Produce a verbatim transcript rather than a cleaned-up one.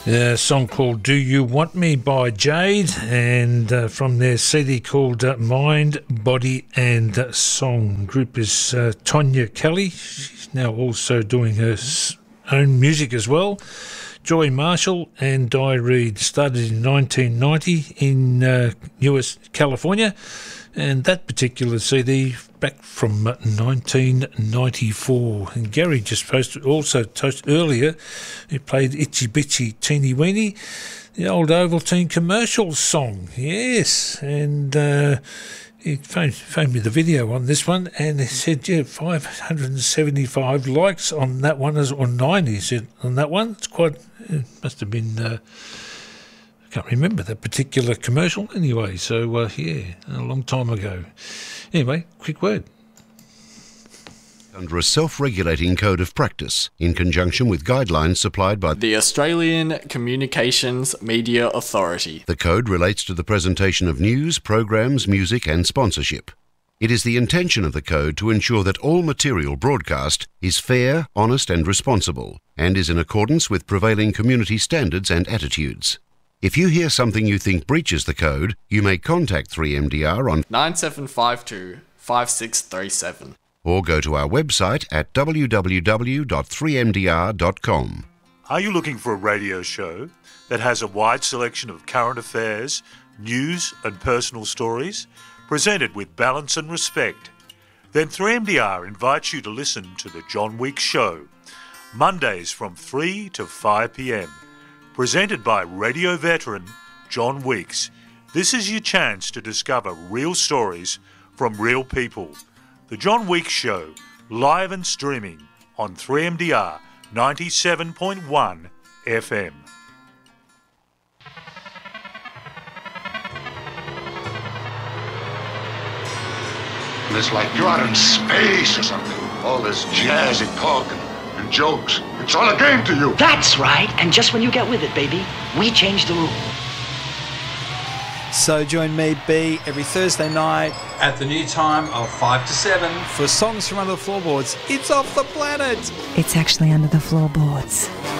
A song called Do You Want Me by Jade, and uh, from their C D called uh, Mind, Body and Song. Group is uh, Tonya Kelly. She's now also doing her own music as well. Joy Marshall and Di Reed started in nineteen ninety in uh, U S California, and that particular C D back from uh, nineteen ninety-four. And Gary just posted also toasted earlier, he played Itchy Bitchy Teeny Weeny, the old Ovaltine commercial song. Yes, and uh, he phoned, phoned me the video on this one, and he said, yeah, five hundred seventy-five likes on that one, or nine, he said, on that one. It's quite, it must have been, uh, I can't remember that particular commercial anyway, so uh, yeah, a long time ago. Anyway, quick word. Under a self-regulating code of practice, in conjunction with guidelines supplied by the Australian Communications Media Authority. The code relates to the presentation of news, programs, music and sponsorship. It is the intention of the code to ensure that all material broadcast is fair, honest and responsible, and is in accordance with prevailing community standards and attitudes. If you hear something you think breaches the code, you may contact three M D R on nine seven five two, five six three seven or go to our website at w w w dot three m d r dot com. Are you looking for a radio show that has a wide selection of current affairs, news and personal stories, presented with balance and respect? Then three M D R invites you to listen to The John Weeks Show, Mondays from three to five p m, presented by radio veteran John Weeks. This is your chance to discover real stories from real people. The John Weeks Show, live and streaming on three M D R ninety-seven point one F M. It's like you're out in space or something. All this jazzy talk and, and jokes. It's all a game to you. That's right. And just when you get with it, baby, we change the rules. So join me, B, every Thursday night at the new time of five to seven for Songs from Under the Floorboards. It's off the planet. It's actually under the floorboards.